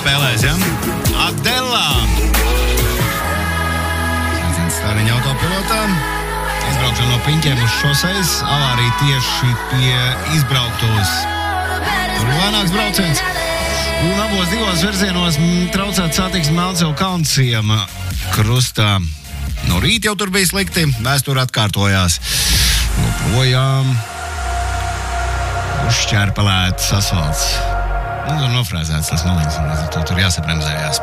spēlēs, ja? Adela! Stāriņa autopilotā. Izbraukšana no Piņķiem uz šoseis. Avārija tieši pie izbrauktos. Tur ir lēnāks brauciens. Un abos divos virzienos traucēt satiksmi Melcevu Kalnciema krustā. No rīta jau tur bija slikti. Vēsture atkārtojās. Joprojām uzšķērpelēts asfalts. Tur nofrēzēts tas maliņas. Tur jāsabremzējās.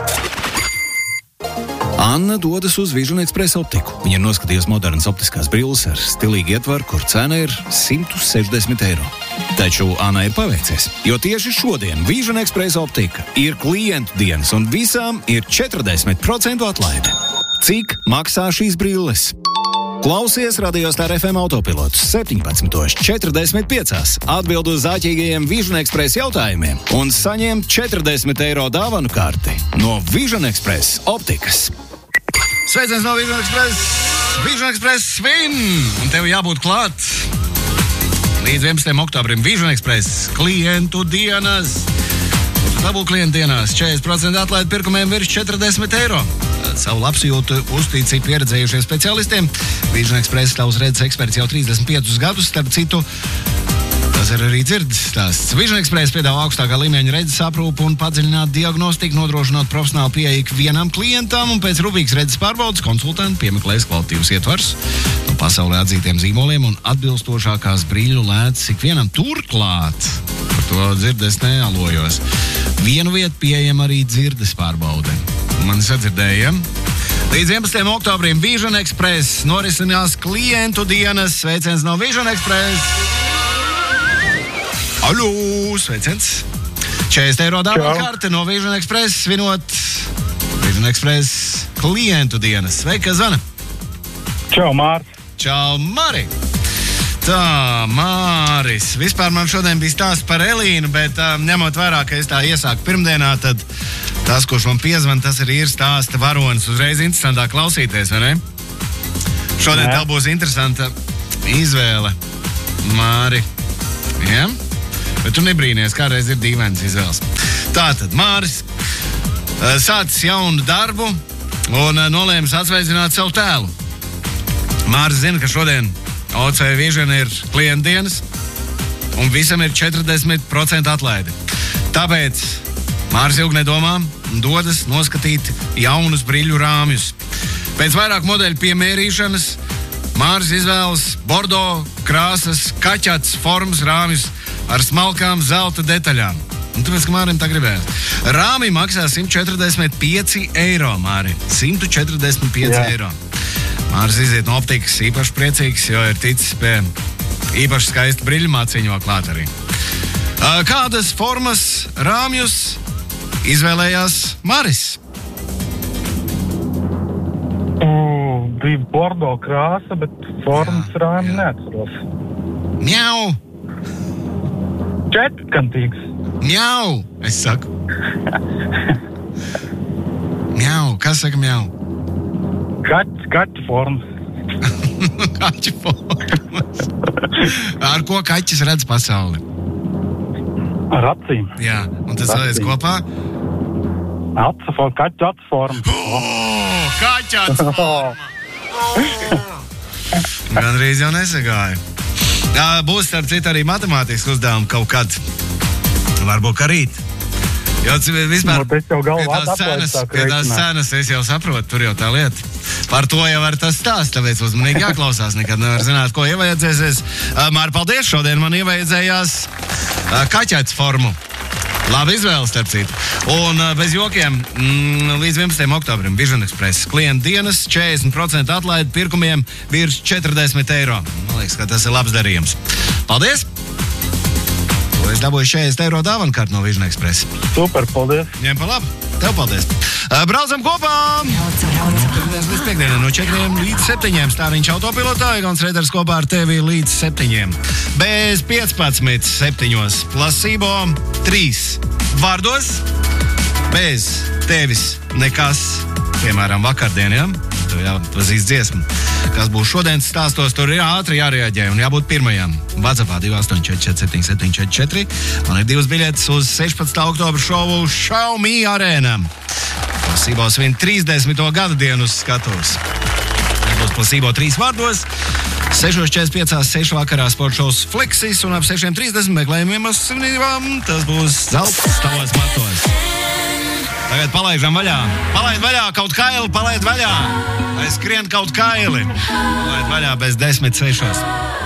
Anna dodas uz Vision Express optiku. Viņa ir noskatījusi modernas optiskās brilles ar stilīgu ietvaru, kur cena ir 160 eiro. Taču Annai ir paveicies, jo tieši šodien Vision Express optika ir klientu dienas un visām ir 40% atlaide. Cik maksā šīs brilles? Klausies Radio Star FM autopilotus 17:45. Atbild uz āķīgajiem Vision Express jautājumiem un saņem 40 eiro dāvanu karti no Vision Express optikas. Sveiciens no Vision Express! Vision Express svin! Un tev jābūt klāt! Līdz 11. oktobrim Vision Express klientu dienas. Dabū klientu dienās 40% atlaidi pirkumiem virs 40 eiro. Savu labsajūtu uzticību pieredzējušiem specialistiem. Vision Express tavs redzes eksperts jau 35 gadus, starp citu. Tas ir arī dzirdes stāsts. Vision Express piedāvā augstākā līmeņa redzes aprūpu un padziļinātu diagnostiku, nodrošinot profesionālu pieeju ikvienam klientam, un pēc rūpīgas redzes pārbaudes konsultanti piemeklēs kvalitīvus ietvars no pasaulē atzītiem zīmoliem un atbilstošākās brīļu lētas ikvienam. Turklāt, par to dzirdes nealojos, vienu vietu pieejam arī dzirdes pārbaude. Man sadzirdēja. Līdz 11. oktobrim Vision Express norisinās klientu dienas. Sveiciens no Vision Express! Aļū, sveiciens! 40 eiro dāvana karte no Vision Express, svinot Vision Express klientu dienas. Sveika, Zana! Čau, Māris! Čau, Mari! Tā, Māris. Vispār man šodien bija stāsts par Elīnu, bet ņemot vērā, ka es tā iesāku pirmdienā, tad tas, kurš man piezvan, tas arī ir stāsta varonis. Uzreiz interesantāk klausīties, vai ne? Šodien tev būs interesanta izvēle, Māri. Ja? Bet tu nebrīnies, kādreiz ir dīvains izvēles. Tātad, Māris sācis jaunu darbu un nolēmis atsveicināt savu tēlu. Māris zina, ka šodien OC Vision ir klientu dienas un visam ir 40% atlaide. Tāpēc Māris ilgi nedomā un dodas noskatīt jaunus briļu rāmjus. Pēc vairāk modeļu piemērīšanas Māris izvēlas bordo krāsas kaķats formas rāmjus ar smalkām zelta detaļām. Un tāpēc, ka Mārim tā gribējās. Rāmi maksā 145 eiro, Māri. 145 eiro. Māris iziet no optikas īpaši priecīgs, jo ir ticis pie īpaši skaista briļu māciņu vēl klāt arī. Kādas formas rāmjus izvēlējās Māris? Bija bordo krāsa, bet formas rāmi neatceros. Mjau! Četrkantīgs. Mjau, es saku. Mjau, kas saka mjau? Kaķu formas. Kaķu formas. Ar ko kaķis redz pasauli? Ar acīm. Jā, un tas saliec kopā? Kaķu acu forma. Kaķu acu forma! Gandrīz jau nesagāju. Būs, starp citu, arī matemātiski uzdevumi kaut kad. Varbūt, ka rīt. Jo vispār pie tās cenas es jau saprotu, tur jau tā lieta. Par to jau var tas stāsts, tāpēc uzmanīgi jāklausās. Nekad nevar zināt, ko ievajadzēsies. Māri, paldies, šodien man ievajadzējās kaķēts formu. Labi izvēle, starp citu. Un bez jokiem, līdz 11. oktobrim Vision Express klientu dienas 40% atlaidi pirkumiem virs 40 eiro. Man liekas, ka tas ir labs darījums. Paldies! Es dabūju 40 eiro dāvanu kartu no Vision Express. Super, paldies! Ņem pa labu! Tev paldies! Braucam kopā! Līdz piekdienai no 4 līdz 7 Stāriņš autopilotā, Egons Reders kopā ar tevi līdz 7. Bez 15 7. Plasībo 3 vārdos. Bez tevis nekas, piemēram, vakardien, ja? Tu jau pazīst dziesmu. kas būs šodienas stāstos, tur ir ātri jārēģē un jābūt pirmajam. WhatsAppā 2844744. Man ir 2 biļetes uz 16. oktobra šovu Show Me Arēnā. Placebo svin 30. gada dienu uz skatuves. Tas būs Placebo 3 vārdos. 6.45, 6 vakarā sporta šovs Flexis un ap 6.30 meklējumiem uz svinībām. Tas būs zelts tavos matos. Tagad palaidām vaļā. Palaid vaļā kaut kaili, palaid vaļā. Vai skrien kaut kaili. Palaid vaļā bez 10.6.